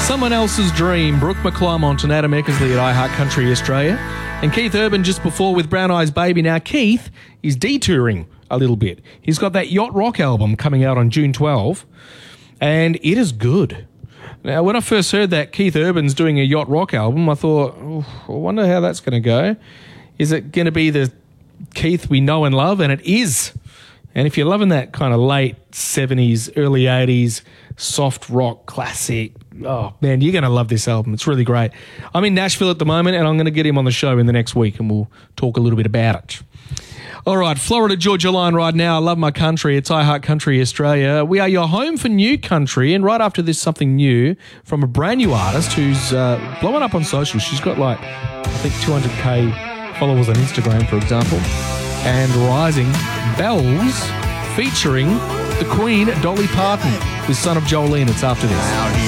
Someone Else's Dream, Brooke McClymont and Adam Eckersley at iHeart Country Australia. And Keith Urban just before with Brown Eyes Baby. Now, Keith is detouring a little bit. He's got that Yacht Rock album coming out on June 12, and it is good. Now, when I first heard that Keith Urban's doing a Yacht Rock album, I thought, I wonder how that's going to go. Is it going to be the Keith we know and love? And it is. And if you're loving that kind of late 70s, early 80s, soft rock classic, oh, man, you're going to love this album. It's really great. I'm in Nashville at the moment, and I'm going to get him on the show in the next week, and we'll talk a little bit about it. All right, Florida Georgia Line right now. I love my country. It's iHeart Country Australia. We are your home for new country, and right after this, something new from a brand new artist who's blowing up on social. She's got like, I think, 200K followers on Instagram, for example, and rising. Bells featuring the Queen, Dolly Parton, with Son of Jolene. It's after this.